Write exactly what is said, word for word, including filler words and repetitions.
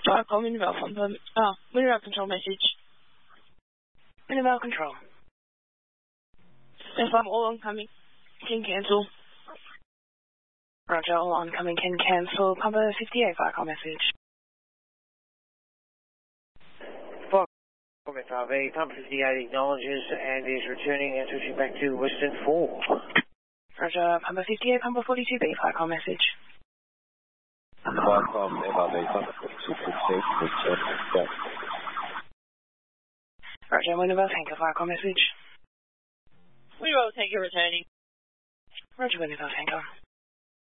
Firecom, Minivel from the, oh, Minivel control message. Minivel control. If I'm all oncoming, can cancel. Roger, all oncoming can cancel. Pumper fifty-eight, Firecom message. Firecom F R V, Pumper fifty-eight acknowledges and is returning and switching back to Western four. Roger, Pumper fifty-eight, Pumper forty-two B, Firecom message. Firecom F R V, Pumper forty-two sixty-eight, return. Roger, Minivel Tanker, Firecom message. Minivel Tanker returning. Roger, Minivel Tanker.